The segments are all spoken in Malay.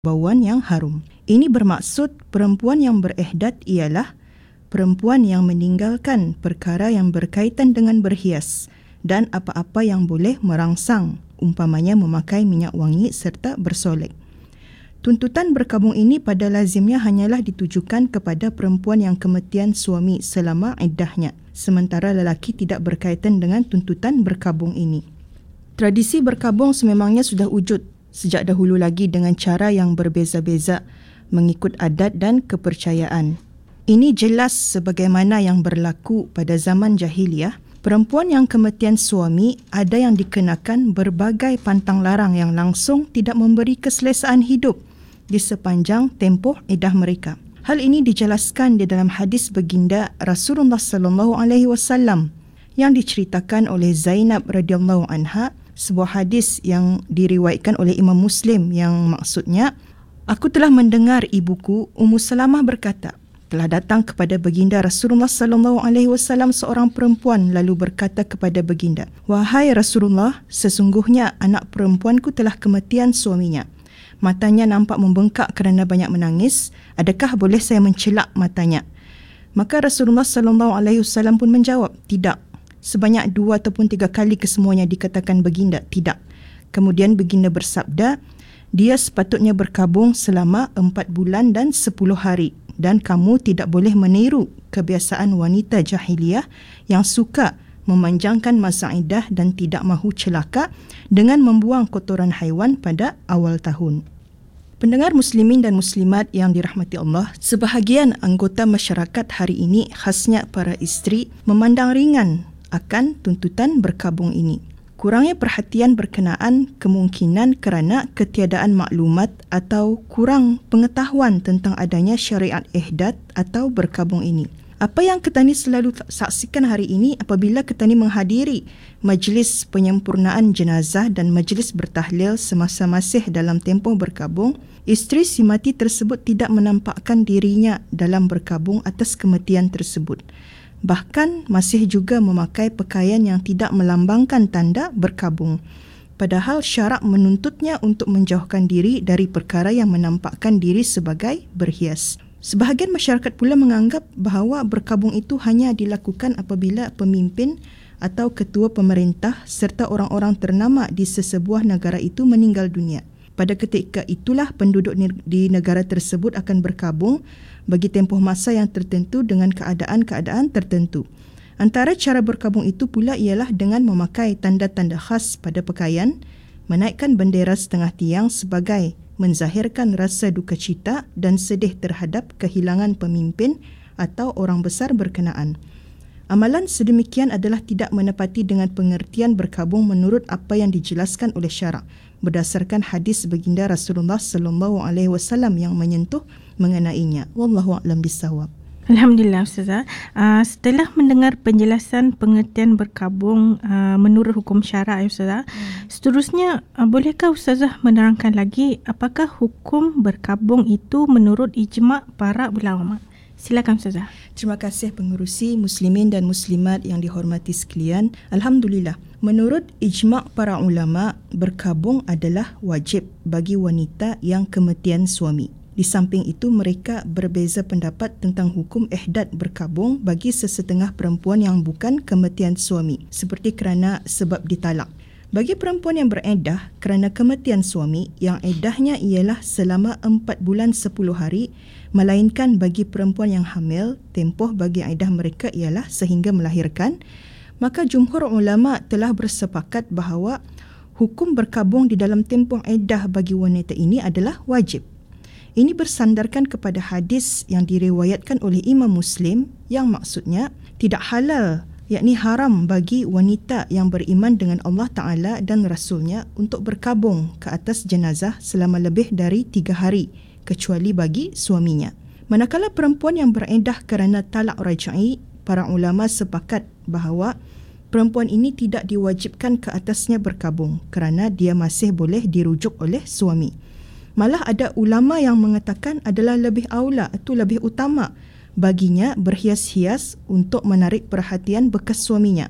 bauan yang harum. Ini bermaksud perempuan yang berehdad ialah perempuan yang meninggalkan perkara yang berkaitan dengan berhias dan apa-apa yang boleh merangsang, umpamanya memakai minyak wangi serta bersolek. Tuntutan berkabung ini pada lazimnya hanyalah ditujukan kepada perempuan yang kematian suami selama iddahnya, sementara lelaki tidak berkaitan dengan tuntutan berkabung ini. Tradisi berkabung sememangnya sudah wujud sejak dahulu lagi dengan cara yang berbeza-beza mengikut adat dan kepercayaan. Ini jelas sebagaimana yang berlaku pada zaman jahiliah. Perempuan yang kematian suami ada yang dikenakan berbagai pantang larang yang langsung tidak memberi keselesaan hidup di sepanjang tempoh iddah mereka. Hal ini dijelaskan di dalam hadis baginda Rasulullah sallallahu alaihi wasallam yang diceritakan oleh Zainab radhiyallahu anha, sebuah hadis yang diriwayatkan oleh Imam Muslim yang maksudnya, aku telah mendengar ibuku Ummu Salamah berkata, telah datang kepada baginda Rasulullah sallallahu alaihi wasallam seorang perempuan lalu berkata kepada baginda, "Wahai Rasulullah, sesungguhnya anak perempuanku telah kematian suaminya. Matanya nampak membengkak kerana banyak menangis. Adakah boleh saya mencelak matanya?" Maka Rasulullah sallallahu alaihi wasallam pun menjawab, "Tidak." Sebanyak 2 ataupun 3 kali kesemuanya dikatakan baginda, "Tidak." Kemudian baginda bersabda, "Dia sepatutnya berkabung selama 4 bulan dan 10 hari. Dan kamu tidak boleh meniru kebiasaan wanita jahiliyah yang suka memanjangkan masa iddah dan tidak mahu celaka dengan membuang kotoran haiwan pada awal tahun." Pendengar muslimin dan muslimat yang dirahmati Allah, sebahagian anggota masyarakat hari ini, khasnya para isteri, memandang ringan akan tuntutan berkabung ini. Kurangnya perhatian berkenaan kemungkinan kerana ketiadaan maklumat atau kurang pengetahuan tentang adanya syariat ihdad atau berkabung ini. Apa yang Ketani selalu saksikan hari ini apabila Ketani menghadiri majlis penyempurnaan jenazah dan majlis bertahlil semasa masih dalam tempoh berkabung, isteri si mati tersebut tidak menampakkan dirinya dalam berkabung atas kematian tersebut. Bahkan masih juga memakai pakaian yang tidak melambangkan tanda berkabung. Padahal syarak menuntutnya untuk menjauhkan diri dari perkara yang menampakkan diri sebagai berhias. Sebahagian masyarakat pula menganggap bahawa berkabung itu hanya dilakukan apabila pemimpin atau ketua pemerintah serta orang-orang ternama di sesebuah negara itu meninggal dunia. Pada ketika itulah penduduk di negara tersebut akan berkabung bagi tempoh masa yang tertentu dengan keadaan-keadaan tertentu. Antara cara berkabung itu pula ialah dengan memakai tanda-tanda khas pada pakaian, menaikkan bendera setengah tiang sebagai menzahirkan rasa duka cita dan sedih terhadap kehilangan pemimpin atau orang besar berkenaan. Amalan sedemikian adalah tidak menepati dengan pengertian berkabung menurut apa yang dijelaskan oleh syarak berdasarkan hadis baginda Rasulullah sallallahu alaihi wasallam yang menyentuh mengenainya. Wallahu a'lam bissawab. Alhamdulillah Ustazah. Setelah mendengar penjelasan pengertian berkabung menurut hukum syarak Ustazah, seterusnya bolehkah Ustazah menerangkan lagi apakah hukum berkabung itu menurut ijma' para ulama? Silakan Ustazah. Terima kasih pengerusi muslimin dan muslimat yang dihormati sekalian. Alhamdulillah, menurut ijma' para ulama, berkabung adalah wajib bagi wanita yang kematian suami. Di samping itu, mereka berbeza pendapat tentang hukum ihdad berkabung bagi sesetengah perempuan yang bukan kematian suami, seperti kerana sebab ditalak. Bagi perempuan yang beriddah kerana kematian suami yang iddahnya ialah selama 4 bulan 10 hari, melainkan bagi perempuan yang hamil, tempoh bagi iddah mereka ialah sehingga melahirkan, maka jumhur ulama telah bersepakat bahawa hukum berkabung di dalam tempoh iddah bagi wanita ini adalah wajib. Ini bersandarkan kepada hadis yang diriwayatkan oleh Imam Muslim yang maksudnya tidak halal, yakni haram bagi wanita yang beriman dengan Allah Ta'ala dan Rasulnya untuk berkabung ke atas jenazah selama lebih dari 3 hari, kecuali bagi suaminya. Manakala perempuan yang beriddah kerana talak raj'i, para ulama sepakat bahawa perempuan ini tidak diwajibkan ke atasnya berkabung kerana dia masih boleh dirujuk oleh suami. Malah ada ulama yang mengatakan adalah lebih aula atau lebih utama baginya berhias-hias untuk menarik perhatian bekas suaminya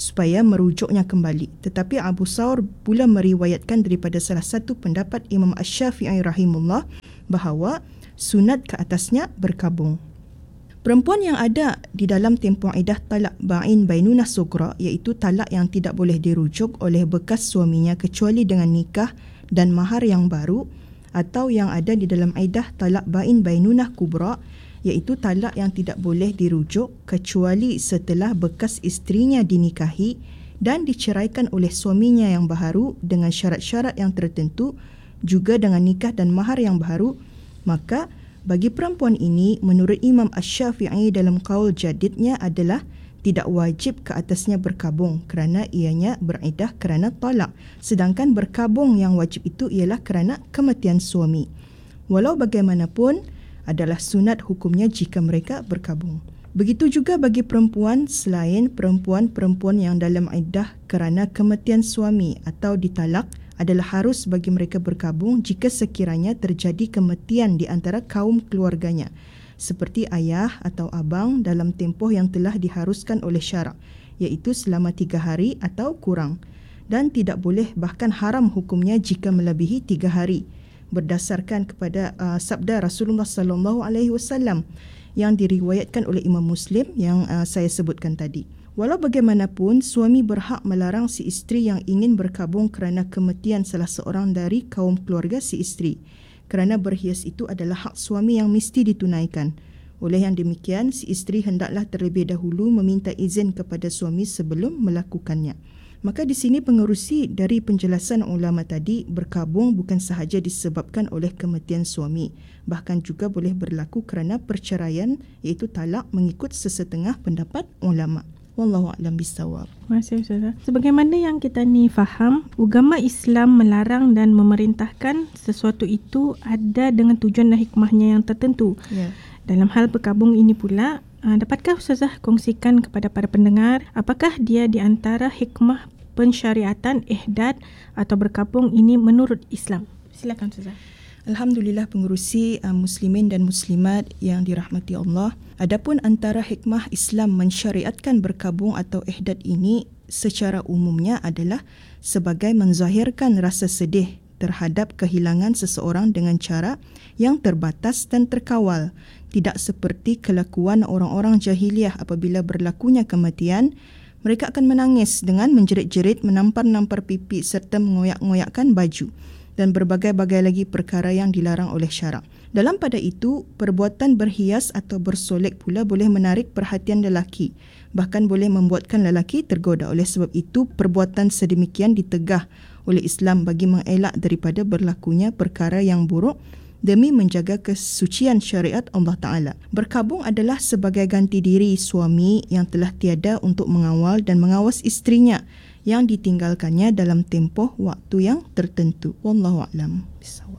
supaya merujuknya kembali. Tetapi Abu Thawr pula meriwayatkan daripada salah satu pendapat Imam Asy-Syafi'i rahimahullah bahawa sunat ke atasnya berkabung. Perempuan yang ada di dalam tempoh iddah talak ba'in bainunah sughra, iaitu talak yang tidak boleh dirujuk oleh bekas suaminya kecuali dengan nikah dan mahar yang baru, atau yang ada di dalam iddah talak ba'in bainunah kubra, iaitu talak yang tidak boleh dirujuk kecuali setelah bekas isterinya dinikahi dan diceraikan oleh suaminya yang baharu dengan syarat-syarat yang tertentu, juga dengan nikah dan mahar yang baharu, maka bagi perempuan ini, menurut Imam Asy-Syafi'i dalam qaul jadidnya adalah tidak wajib ke atasnya berkabung kerana ianya beriddah kerana talak. Sedangkan berkabung yang wajib itu ialah kerana kematian suami. Walau bagaimanapun, adalah sunat hukumnya jika mereka berkabung. Begitu juga bagi perempuan selain perempuan-perempuan yang dalam iddah kerana kematian suami atau ditalak, adalah harus bagi mereka berkabung jika sekiranya terjadi kematian di antara kaum keluarganya, seperti ayah atau abang dalam tempoh yang telah diharuskan oleh syarak, iaitu selama 3 hari atau kurang, dan tidak boleh bahkan haram hukumnya jika melebihi 3 hari, berdasarkan kepada sabda Rasulullah sallallahu alaihi wasallam yang diriwayatkan oleh Imam Muslim yang saya sebutkan tadi. Walau bagaimanapun, suami berhak melarang si isteri yang ingin berkabung kerana kematian salah seorang dari kaum keluarga si isteri, kerana berhias itu adalah hak suami yang mesti ditunaikan. Oleh yang demikian, si isteri hendaklah terlebih dahulu meminta izin kepada suami sebelum melakukannya. Maka di sini pengerusi dari penjelasan ulama tadi, berkabung bukan sahaja disebabkan oleh kematian suami, bahkan juga boleh berlaku kerana perceraian, iaitu talak mengikut sesetengah pendapat ulama. Wallahu a'lam bissawab. Terima kasih Ustazah. Sebagaimana yang kita ni faham, agama Islam melarang dan memerintahkan sesuatu itu ada dengan tujuan dan hikmahnya yang tertentu. Dalam hal berkabung ini pula, dapatkah Ustazah kongsikan kepada para pendengar apakah dia di antara hikmah pensyariatan ihdad atau berkabung ini menurut Islam? Silakan Ustazah. Alhamdulillah pengerusi muslimin dan muslimat yang dirahmati Allah. Adapun antara hikmah Islam mensyariatkan berkabung atau ihdad ini secara umumnya adalah sebagai menzahirkan rasa sedih terhadap kehilangan seseorang dengan cara yang terbatas dan terkawal. Tidak seperti kelakuan orang-orang jahiliah apabila berlakunya kematian, mereka akan menangis dengan menjerit-jerit, menampar-nampar pipi serta mengoyak-ngoyakkan baju dan berbagai-bagai lagi perkara yang dilarang oleh syarak. Dalam pada itu, perbuatan berhias atau bersolek pula boleh menarik perhatian lelaki, bahkan boleh membuatkan lelaki tergoda. Oleh sebab itu, perbuatan sedemikian ditegah oleh Islam bagi mengelak daripada berlakunya perkara yang buruk demi menjaga kesucian syariat Allah Ta'ala. Berkabung adalah sebagai ganti diri suami yang telah tiada untuk mengawal dan mengawas isterinya yang ditinggalkannya dalam tempoh waktu yang tertentu. Wallahu a'lam bissawab.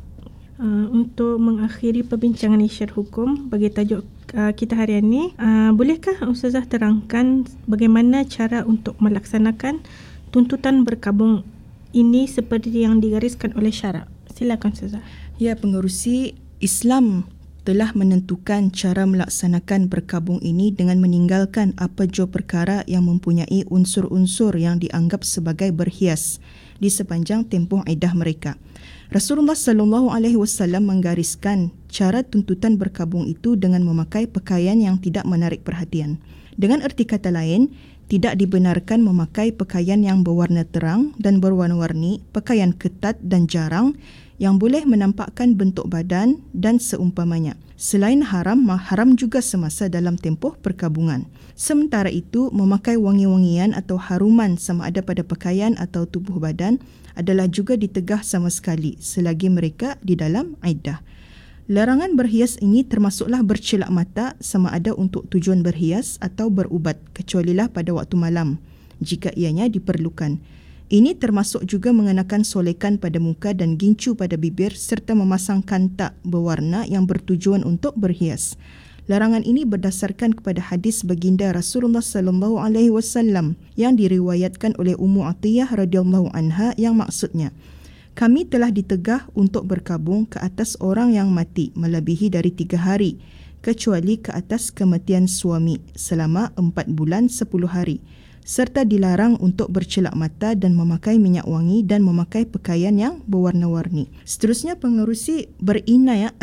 Untuk mengakhiri perbincangan isyar hukum bagi tajuk kita hari ini, bolehkah Ustazah terangkan bagaimana cara untuk melaksanakan tuntutan berkabung ini seperti yang digariskan oleh syarak? Silakan Ustazah. Ya, pengerusi, Islam telah menentukan cara melaksanakan berkabung ini dengan meninggalkan apa jua perkara yang mempunyai unsur-unsur yang dianggap sebagai berhias di sepanjang tempoh iddah mereka. Rasulullah sallallahu alaihi wasallam menggariskan cara tuntutan berkabung itu dengan memakai pakaian yang tidak menarik perhatian. Dengan erti kata lain, tidak dibenarkan memakai pakaian yang berwarna terang dan berwarna-warni, pakaian ketat dan jarang yang boleh menampakkan bentuk badan dan seumpamanya. Selain haram juga semasa dalam tempoh perkabungan. Sementara itu, memakai wangi-wangian atau haruman sama ada pada pakaian atau tubuh badan adalah juga ditegah sama sekali selagi mereka di dalam iddah. Larangan berhias ini termasuklah bercelak mata sama ada untuk tujuan berhias atau berubat, kecualilah pada waktu malam jika ianya diperlukan. Ini termasuk juga mengenakan solekan pada muka dan gincu pada bibir serta memasang kantak berwarna yang bertujuan untuk berhias. Larangan ini berdasarkan kepada hadis baginda Rasulullah sallallahu alaihi wasallam yang diriwayatkan oleh Ummu Atiyah radhiyallahu anha yang maksudnya, kami telah ditegah untuk berkabung ke atas orang yang mati melebihi dari 3 hari kecuali ke atas kematian suami selama 4 bulan 10 hari. serta dilarang untuk bercelak mata dan memakai minyak wangi dan memakai pakaian yang berwarna-warni. Seterusnya, pengerusi berinayah